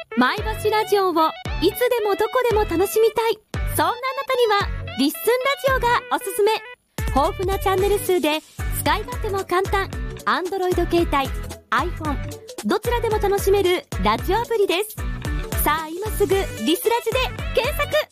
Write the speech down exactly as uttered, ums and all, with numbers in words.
マイバシラジオをいつでもどこでも楽しみたい、そんなあなたにはリッスンラジオがおすすめ。豊富なチャンネル数で使い勝手も簡単、 Android 携帯、 iPhone どちらでも楽しめるラジオアプリです。さあ今すぐリスラジで検索。